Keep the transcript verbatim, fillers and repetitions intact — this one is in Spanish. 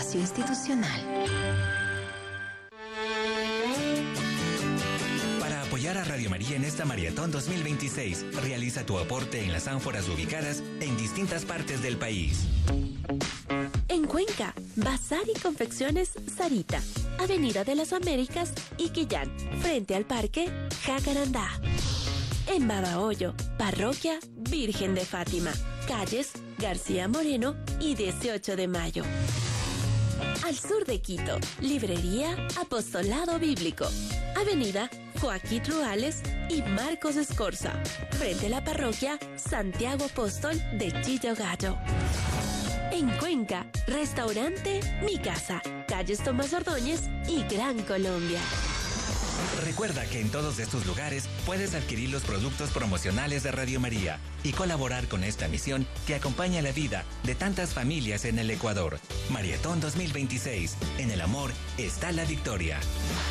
espacio institucional. Para apoyar a Radio María en esta Maratón dos mil veintiséis, realiza tu aporte en las ánforas ubicadas en distintas partes del país. En Cuenca, Bazar y Confecciones Sarita, Avenida de las Américas, Iquillán, frente al Parque Jacarandá. En Babahoyo, Parroquia Virgen de Fátima, calles García Moreno y dieciocho de mayo. Al sur de Quito, Librería Apostolado Bíblico, Avenida Joaquín Ruales y Marcos Escorza, frente a la Parroquia Santiago Apóstol de Chillo Gallo. En Cuenca, Restaurante Mi Casa, calles Tomás Ordóñez y Gran Colombia. Recuerda que en todos estos lugares puedes adquirir los productos promocionales de Radio María y colaborar con esta misión que acompaña la vida de tantas familias en el Ecuador. Maratón dos mil veintiséis. En el amor está la victoria.